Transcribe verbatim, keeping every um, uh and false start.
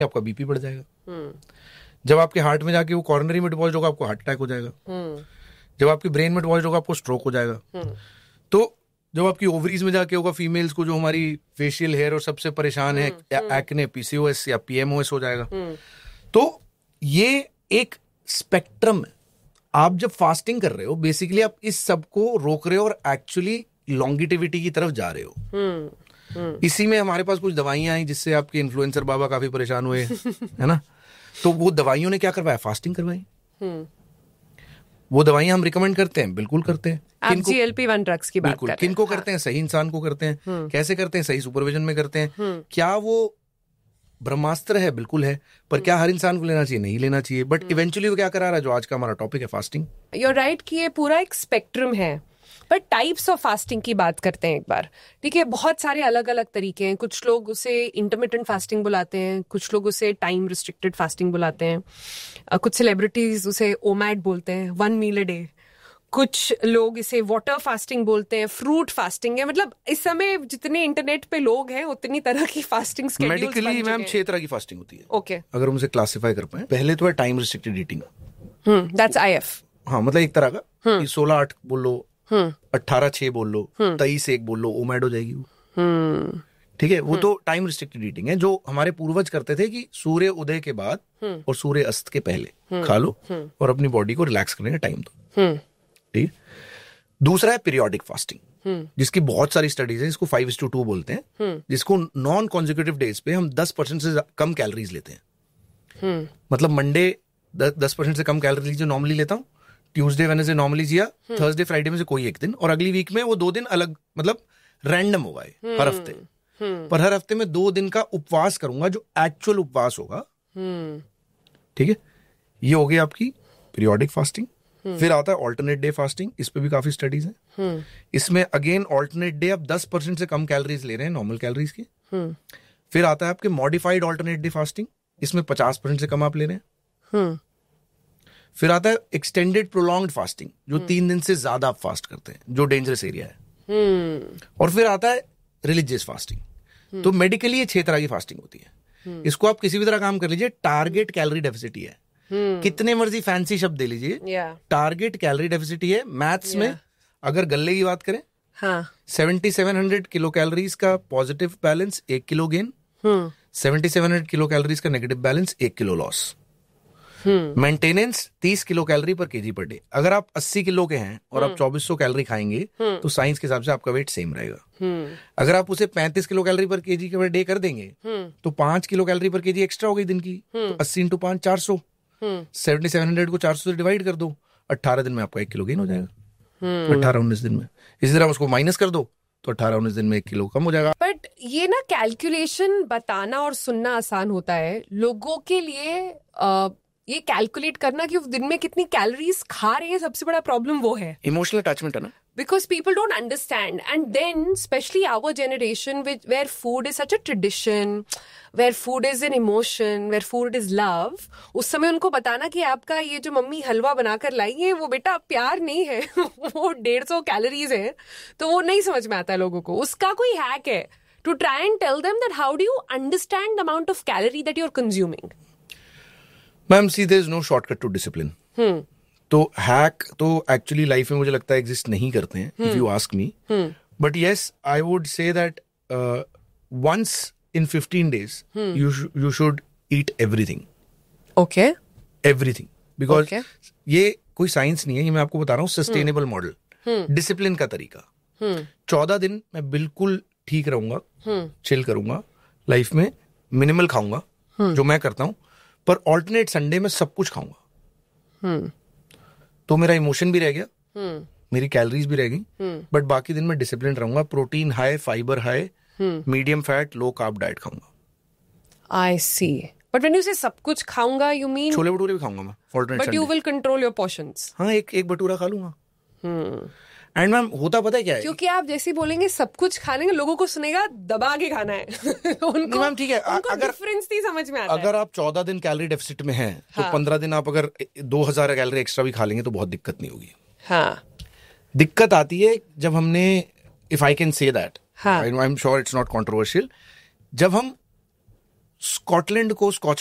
आपका बीपी बढ़ जाएगा। जब आपके हार्ट में जाके वो कॉर्नरी में डिपॉजिट होगा, आपको हार्ट अटैक हो जाएगा। जब आपके ब्रेन में डिपॉजिट होगा, आपको स्ट्रोक हो जाएगा। तो जब आपकी ओवरीज में जाके होगा, फीमेल्स को जो हमारी फेशियल हेयर और सबसे परेशान है, एक्ने, पीसीओएस या पीएमओएस हो जाएगा। तो ये एक स्पेक्ट्रम है। आप जब फास्टिंग कर रहे हो, बेसिकली आप इस सब को रोक रहे हो और एक्चुअली लॉन्गिटिविटी की तरफ जा रहे हो। hmm, hmm. इसी में हमारे पास कुछ दवाइयां आई जिससे आपके इन्फ्लुएंसर बाबा काफी परेशान हुए है ना। तो वो दवाइयों ने क्या करवाया? फास्टिंग करवाई। hmm. वो दवाइयां हम रिकमेंड करते हैं, बिल्कुल करते हैं। आप G L P one drugs की बात कर रहे हैं। किनको करते हैं? सही इंसान को करते हैं। hmm. कैसे करते हैं? सही सुपरविजन में करते हैं। hmm. क्या वो ब्रह्मास्त्र है? बिल्कुल है। पर hmm. क्या हर इंसान को लेना चाहिए? नहीं लेना चाहिए। But hmm. इवेंचुअली वो क्या करा रहा है, जो आज का हमारा टॉपिक है, फास्टिंग। यू आर राइट कि ये पूरा एक स्पेक्ट्रम है। पर टाइप्स ऑफ फास्टिंग की बात करते हैं एक बार, ठीक है। बहुत सारे अलग अलग तरीके हैं। कुछ लोग उसे इंटरमिटेंट फास्टिंग बुलाते हैं, कुछ लोग उसे टाइम रिस्ट्रिक्टेड फास्टिंग बुलाते हैं, कुछ सेलिब्रिटीज उसे ओमैड बोलते हैं, वन मील अ डे। कुछ लोग इसे वाटर फास्टिंग बोलते हैं, फ्रूट फास्टिंग है। मतलब इस समय जितने इंटरनेट पे लोग हैं उतनी तरह की फास्टिंग स्केड्यूल्स बन चुके हैं। मेडिकली मैम छह तरह की फास्टिंग होती है। Okay okay. अगर हम उसे क्लासिफाई कर पाए, पहले तो है time restricted eating. Hmm that's I F. हाँ, मतलब एक तरह का सोलह आठ बोल लो, अट्ठारह छह बोल लो, तेईस एक बोल लो, ओमैड हो जाएगी वो। ठीक है, वो तो टाइम रिस्ट्रिक्टेड ईटिंग है, जो हमारे पूर्वज करते थे कि सूर्य उदय के बाद और सूर्य अस्त के पहले खा लो और अपनी बॉडी को रिलैक्स करने का टाइम दो। ठीक। दूसरा है पीरियोडिक फास्टिंग, जिसकी बहुत सारी स्टडीज है। इसको फाइव इस टू टू बोलते हैं, जिसको नॉन कॉन्जिक्यूटिव डेज पे हम दस परसेंट से कम कैलोरीज लेते हैं। मतलब मंडे दस परसेंट से कम कैलोरीज जो नॉर्मली लेता हूँ, ट्यूसडे वेडनेसडे नॉर्मली जिया, थर्सडे फ्राइडे में से कोई एक दिन, और अगली वीक में वो दो दिन अलग, मतलब रैंडम होगा हर हफ्ते। पर हर हफ्ते में दो दिन का उपवास करूंगा, जो एक्चुअल उपवास होगा। ठीक है, ये हो गई आपकी पीरियोडिक फास्टिंग। फिर आता है ऑल्टरनेट डे फास्टिंग। इस पे भी काफी स्टडीज हैं। इसमें अगेन ऑल्टरनेट डे आप दस परसेंट से कम कैलोरीज ले रहे हैं नॉर्मल कैलोरीज की। फिर आता है आपके मॉडिफाइड ऑल्टरनेट डे फास्टिंग। इसमें पचास परसेंट से कम आप ले रहे हैं। फिर आता है एक्सटेंडेड प्रोलॉन्ग्ड फास्टिंग, जो तीन दिन से ज्यादा आप फास्ट करते हैं, जो डेंजरस एरिया है। और फिर आता है रिलीजियस फास्टिंग। तो मेडिकली ये छह तरह की फास्टिंग होती है। इसको आप किसी भी तरह काम कर लीजिए, टारगेट कैलोरी डेफिसिट ही है। कितने मर्जी फैंसी शब्द दे लीजिए, टारगेट कैलोरी डेफिसिट ही है। मैथ्स में अगर गल्ले की बात करें, seventy seven hundred kilo calories का पॉजिटिव बैलेंस, एक kilo gain. Seventy seven hundred kilo calories का नेगेटिव बैलेंस, एक किलो लॉस। मेंटेनेंस तीस किलो कैलोरी पर केजी पर डे। अगर आप अस्सी किलो के हैं और आप चौबीस सौ कैलोरी खाएंगे, तो साइंस के हिसाब से आपका वेट सेम रहेगा। अगर आप उसे पैंतीस किलो कैलोरी पर केजी पर डे कर देंगे, तो पांच किलो कैलोरी पर केजी एक्स्ट्रा हो गई दिन की। तो अस्सी इंटू पांच चार सौ, सेवेंटी सेवन हंड्रेड को चार सौ से डिवाइड कर दो, अट्ठारह दिन में आपका एक किलो गेन हो जाएगा। अट्ठारह उन्नीस दिन में। इसी तरह उसको माइनस कर दो, तो अठारह उन्नीस दिन में एक किलो कम हो जाएगा। बट ये ना कैलकुलेशन बताना और सुनना आसान होता है, लोगों के लिए आ, ये कैलकुलेट करना कि दिन में कितनी कैलोरीज खा रहे हैं, सबसे बड़ा प्रॉब्लम वो है। इमोशनल अटैचमेंट है ना, because people don't understand, and then especially our generation which where food is such a tradition, where food is an emotion, where food is love, उस समय उनको बताना कि आपका ये जो मम्मी हलवा बनाकर लाई है वो बेटा प्यार नहीं है वो डेढ़ सौ कैलोरीज है, तो वो नहीं समझ में आता है लोगों को। उसका कोई हैक है to try and tell them that how do you understand the amount of calorie that you're consuming? Ma'am C there is no shortcut to discipline. तो हैक तो एक्चुअली लाइफ में मुझे लगता है एग्जिस्ट नहीं करते हैं, if you ask me. But yes, I would say that once in fifteen days you you should eat everything. Okay, everything, because ये कोई साइंस नहीं है, ये मैं आपको बता रहा हूँ सस्टेनेबल मॉडल, डिसिप्लिन का तरीका। चौदह दिन मैं बिल्कुल ठीक रहूंगा, चिल करूंगा, लाइफ में मिनिमल खाऊंगा, जो मैं करता हूँ, पर ऑल्टरनेट संडे में सब कुछ खाऊंगा। तो मेरा इमोशन भी रह गया, मेरी कैलोरीज भी रह गई, बट बाकी दिन में डिसिप्लिन रहूंगा, protein high, fibre high, medium fat, low carb diet खाऊंगा। आई सी, बट व्हेन यू से सब कुछ खाऊंगा, यू मीन छोले भटूरे भी खाऊंगा मैं alternate Sunday, but you will control your portions. हाँ, एक एक भटूरा खा लूंगा। एंड मैम होता पता है क्या है, क्योंकि आप जैसे बोलेंगे सब कुछ खाने, लोगों को सुनेगा दबा के खाना है उनको मैम ठीक है, अगर डिफरेंस नहीं समझ में आता अगर है। आप चौदह दिन कैलोरी डेफिसिट में हैं, हाँ। तो पंद्रह दिन आप अगर दो हजार कैलोरी एक्स्ट्रा भी खा लेंगे तो बहुत दिक्कत नहीं होगी। हाँ, दिक्कत आती है जब हमने, if I can say that, I am sure it's not controversial, जब हम स्कॉटलैंड को स्कॉच